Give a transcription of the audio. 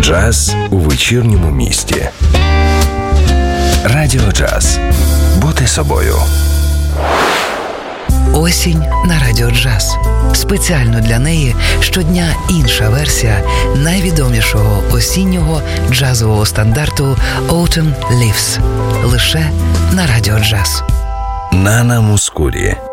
Джаз у вечірньому місті. Радіо Джаз. Бути собою. Осінь на Радіо Джаз. Спеціально для неї щодня інша версія найвідомішого осіннього джазового стандарту Autumn Leaves. Лише на Радіо Джаз. Нана Мускурі.